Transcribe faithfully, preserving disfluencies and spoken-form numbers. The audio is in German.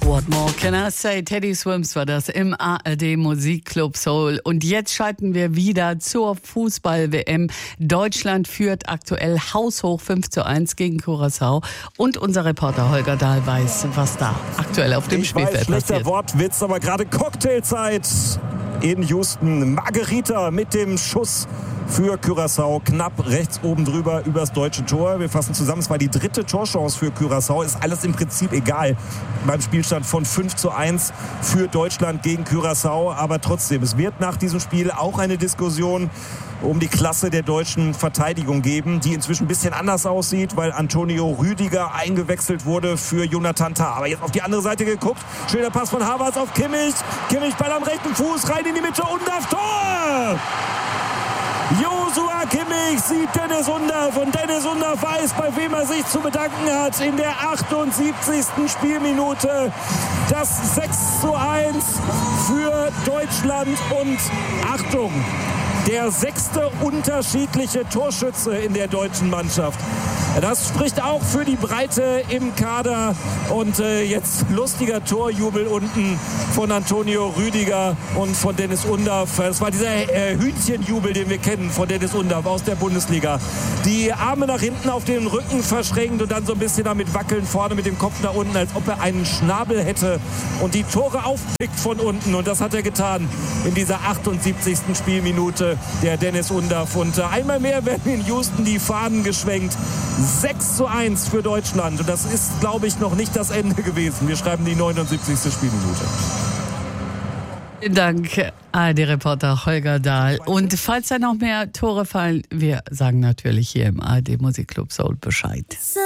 What more can I say? Teddy Swims war das im A R D Musikclub Soul. Und jetzt schalten wir wieder zur Fußball-W M. Deutschland führt aktuell haushoch fünf zu eins gegen Curaçao. Und unser Reporter Holger Dahl weiß, was da aktuell auf dem ich Spielfeld weiß, schlechter passiert. Wortwitz, aber gerade Cocktailzeit in Houston. Margarita mit dem Schuss für Curaçao, knapp rechts oben drüber übers deutsche Tor. Wir fassen zusammen, es war die dritte Torchance für Curaçao. Ist alles im Prinzip egal beim Spielstand von fünf zu eins für Deutschland gegen Curaçao. Aber trotzdem, es wird nach diesem Spiel auch eine Diskussion um die Klasse der deutschen Verteidigung geben, die inzwischen ein bisschen anders aussieht, weil Antonio Rüdiger eingewechselt wurde für Jonathan Tah. Aber jetzt auf die andere Seite geguckt. Schöner Pass von Havertz auf Kimmich. Kimmich Ball am rechten Fuß, rein in die Mitte und auf Tor! Joshua Kimmich sieht Dennis Undaff und Dennis Undaff weiß, bei wem er sich zu bedanken hat. In der achtundsiebzigsten Spielminute das sechs zu eins für Deutschland und Achtung, der sechste unterschiedliche Torschütze in der deutschen Mannschaft. Das spricht auch für die Breite im Kader. Und äh, jetzt lustiger Torjubel unten von Antonio Rüdiger und von Dennis Undaff. Das war dieser äh, Hühnchenjubel, den wir kennen von Dennis Undaff aus der Bundesliga. Die Arme nach hinten auf den Rücken verschränkt und dann so ein bisschen damit wackeln, vorne mit dem Kopf nach unten, als ob er einen Schnabel hätte und die Tore aufpickt von unten. Und das hat er getan in dieser achtundsiebzigsten Spielminute, der Dennis Undaff. Und äh, einmal mehr werden in Houston die Fahnen geschwenkt. sechs zu eins für Deutschland. Und das ist, glaube ich, noch nicht das Ende gewesen. Wir schreiben die neunundsiebzigste Spielminute. Vielen Dank, A R D-Reporter Holger Dahl. Und falls da noch mehr Tore fallen, wir sagen natürlich hier im A R D Musikclub Soul Bescheid.